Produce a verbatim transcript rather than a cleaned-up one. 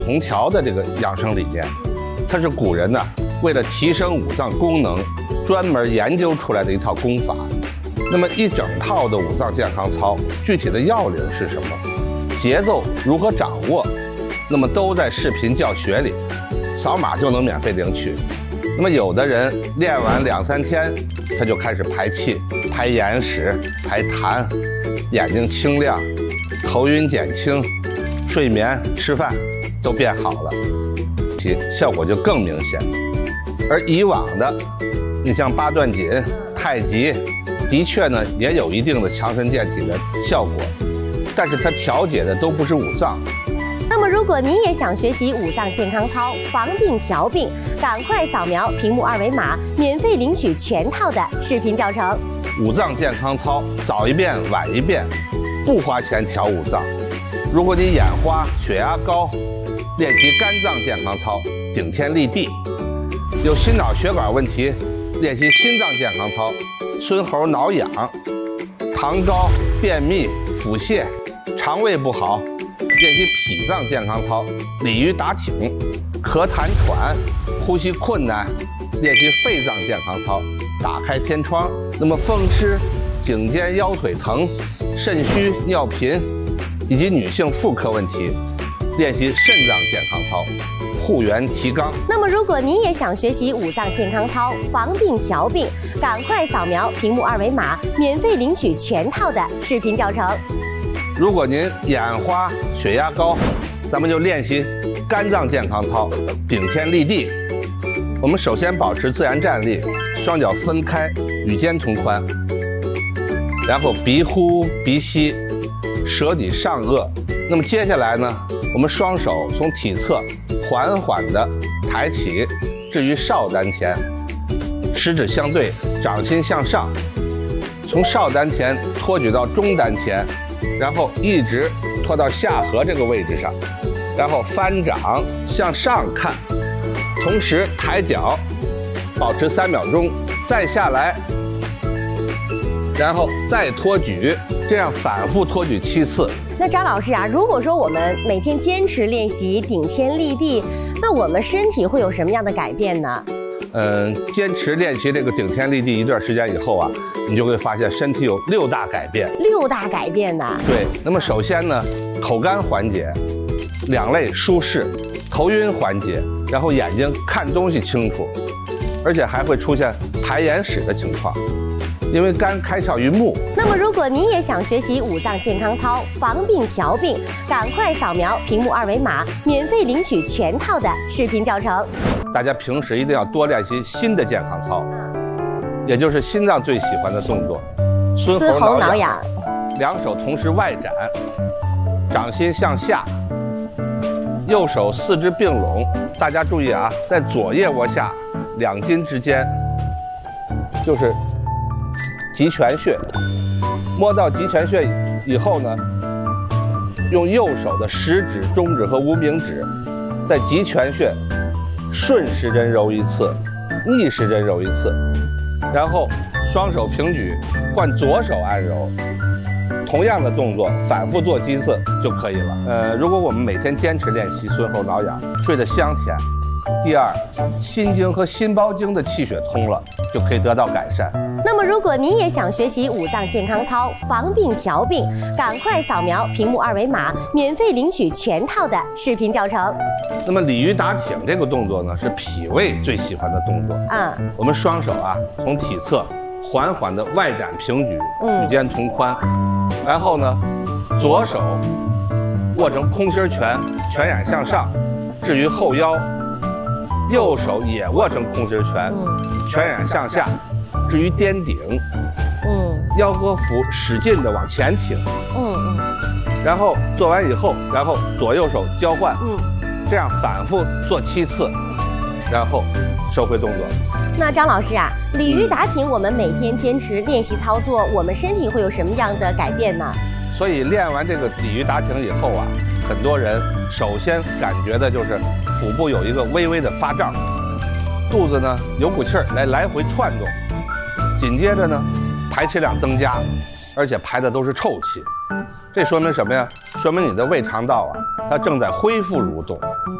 同调的这个养生理念，它是古人呢为了提升五脏功能，专门研究出来的一套功法。那么一整套的五脏健康操，具体的要领是什么？节奏如何掌握？那么都在视频教学里，扫码就能免费领取。那么有的人练完两三天，他就开始排气、排眼屎、排痰，眼睛清亮，头晕减轻，睡眠、吃饭都变好了，其效果就更明显。而以往的，你像八段锦、太极，的确呢也有一定的强身健体的效果，但是它调节的都不是五脏。 那么，如果你也想学习五脏健康操，防病调病，赶快扫描屏幕二维码，免费领取全套的视频教程。 五脏健康操，早一遍晚一遍，不花钱调五脏。如果你眼花、血压高，练习肝脏健康操，顶天立地；有心脑血管问题，练习心脏健康操，孙猴挠痒；糖高、便秘、腹泻，肠胃不好，练习脾脏健康操，鲤鱼打挺；咳痰喘，呼吸困难，练习肺脏健康操，打开天窗。那么风湿、颈肩腰腿疼、肾虚尿频，以及女性妇科问题，练习肾脏健康操，护元提肛。 那么如果你也想学习五脏健康操，防病调病，赶快扫描屏幕二维码，免费领取全套的视频教程。 如果您眼花、血压高，咱们就练习肝脏健康操，顶天立地。我们首先保持自然站立，双脚分开，与肩同宽，然后鼻呼鼻吸，舌抵上颚。那么接下来呢，我们双手从体侧缓缓地抬起，置于少丹田，食指相对，掌心向上，从少丹田托举到中丹田，然后一直拖到下颌这个位置上，然后翻掌向上看，同时抬脚，保持三秒钟，再下来，然后再托举，这样反复托举七次。 那张老师啊，如果说我们每天坚持练习顶天立地，那我们身体会有什么样的改变呢？ 嗯，坚持练习这个顶天立地一段时间以后啊，你就会发现身体有六大改变。 六大改变呢？ 对。那么首先呢，口干缓解，两肋舒适，头晕缓解，然后眼睛看东西清楚，而且还会出现排眼屎的情况。因为肝开窍于目。 那么如果你也想学习五脏健康操，防病调病，赶快扫描屏幕二维码，免费领取全套的视频教程。 大家平时一定要多练习心的健康操，也就是心脏最喜欢的动作， 孙猴挠痒。 两手同时外展，掌心向下，右手四肢并拢。大家注意啊，在左腋窝下两筋之间，就是极泉穴。摸到极泉穴以后呢，用右手的食指、中指和无名指在极泉穴顺时针揉一次，逆时针揉一次，然后双手平举，换左手按揉。同样的动作反复做几次就可以了。呃，如果我们每天坚持练习孙猴挠痒，睡得香甜。第二，心经和心包经的气血通了，就可以得到改善。 那么，如果你也想学习五脏健康操，防病调病，赶快扫描屏幕二维码，免费领取全套的视频教程。 那么鲤鱼打挺这个动作呢，是脾胃最喜欢的动作。 嗯， 我们双手啊，从体侧缓缓的外展平举，与肩同宽，然后呢，左手握成空心拳，拳眼向上，置于后腰。右手也握成空心拳，拳眼向下，置于颠顶，嗯，腰和腹使劲的往前挺，嗯嗯，然后做完以后，然后左右手交换，嗯，这样反复做七次，然后收回动作。 那张老师啊，鲤鱼打挺，我们每天坚持练习操作，我们身体会有什么样的改变呢？ 所以练完这个鲤鱼打挺以后啊，很多人首先感觉的就是腹部有一个微微的发胀，肚子呢有股气儿来来回窜动，紧接着呢排气量增加，而且排的都是臭气。 这说明什么呀？说明你的胃肠道啊，它正在恢复蠕动。